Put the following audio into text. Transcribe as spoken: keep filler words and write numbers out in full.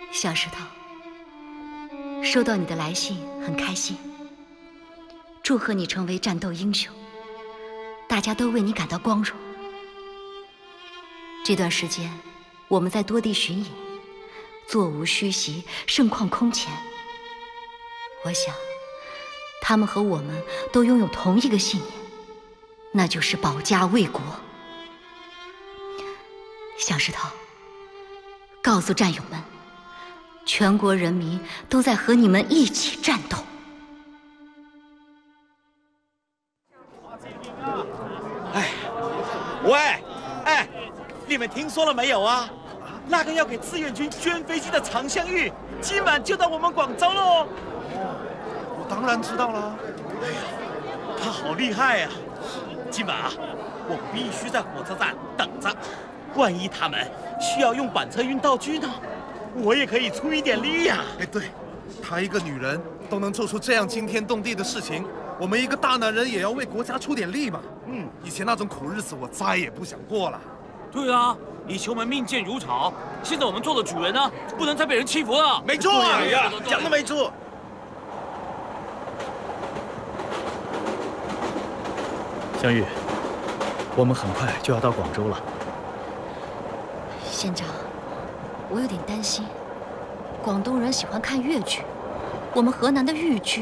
小石头，收到你的来信很开心，祝贺你成为战斗英雄，大家都为你感到光荣。这段时间，我们在多地巡演，座无虚席，盛况空前。我想，他们和我们都拥有同一个信念，那就是保家卫国。小石头，告诉战友们，全国人民都在和你们一起战斗。 哎，喂，哎，你们听说了没有啊？那个要给志愿军捐飞机的常香玉，今晚就到我们广州喽。 我当然知道了。 哎呀，他好厉害呀！今晚啊，我必须在火车站等着。万一他们需要用板车运道具呢，我也可以出一点力呀。 哎，对，她一个女人都能做出这样惊天动地的事情，我们一个大男人也要为国家出点力嘛。嗯，以前那种苦日子我再也不想过了。 对啊，以前我们命贱如草，现在我们做了主人呢，不能再被人欺负了。 没错啊，呀，讲的没错。 香玉，我们很快就要到广州了。 县长，我有点担心，广东人喜欢看粤剧，我们河南的豫剧